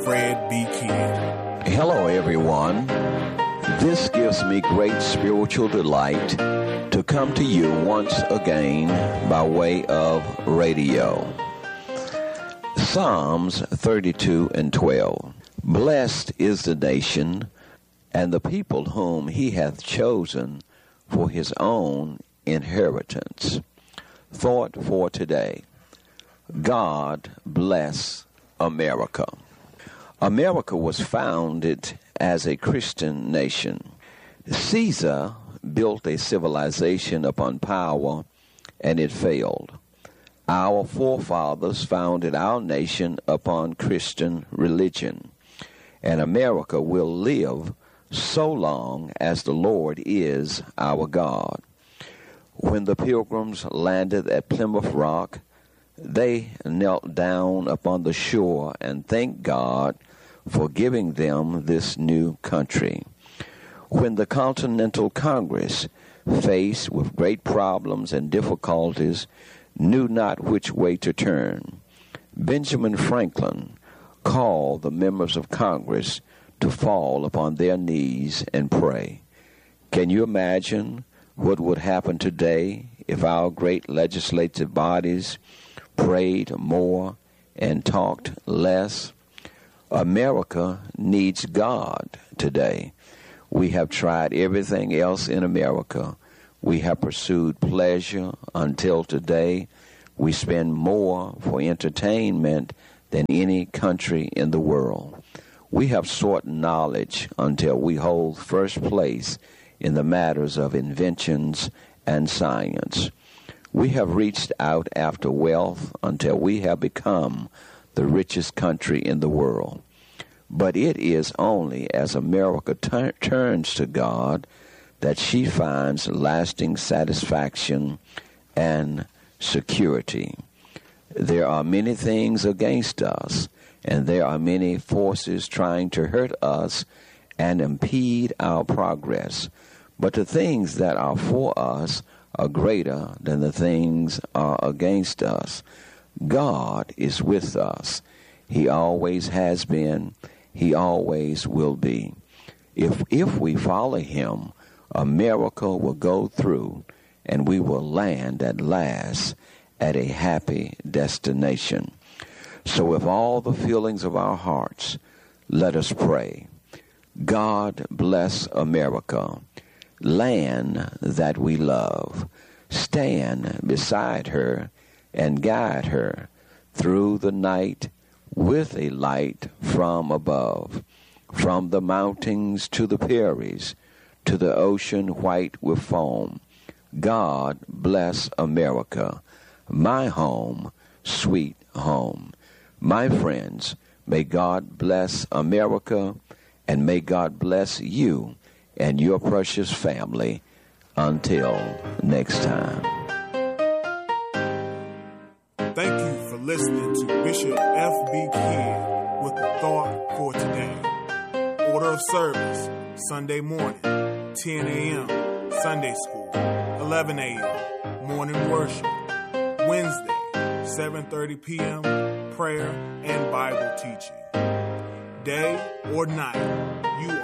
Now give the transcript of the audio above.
Fred B. Kidd. Hello, everyone. This gives me great spiritual delight to come to you once again by way of radio. Psalms 32:12. Blessed is the nation and the people whom he hath chosen for his own inheritance. Thought for today. God bless America. America was founded as a Christian nation. Caesar built a civilization upon power, and it failed. Our forefathers founded our nation upon Christian religion, and America will live so long as the Lord is our God. When the Pilgrims landed at Plymouth Rock, they knelt down upon the shore and thanked God for giving them this new country. When the Continental Congress, faced with great problems and difficulties, knew not which way to turn, Benjamin Franklin called the members of Congress to fall upon their knees and pray. Can you imagine what would happen today if our great legislative bodies prayed more and talked less? America needs God today. We have tried everything else in America. We have pursued pleasure until today. We spend more for entertainment than any country in the world. We have sought knowledge until we hold first place in the matters of inventions and science. We have reached out after wealth until we have become the richest country in the world. But it is only as America turns to God that she finds lasting satisfaction and security. There are many things against us, and there are many forces trying to hurt us and impede our progress. But the things that are for us are greater than the things are against us. God is with us. He always has been. He always will be. If we follow him, America will go through, and we will land at last at a happy destination. So with all the feelings of our hearts, let us pray. God bless America, land that we love. Stand beside her and guide her through the night with a light from above, from the mountains to the prairies, to the ocean white with foam. God bless America, my home, sweet home. My friends, may God bless America, and may God bless you and your precious family. Until next time. Thank you for listening to Bishop F.B. Kidd with the Thought for Today. Order of service, Sunday morning, 10 a.m., Sunday school, 11 a.m., morning worship. Wednesday, 7:30 p.m., prayer and Bible teaching. Day or night, you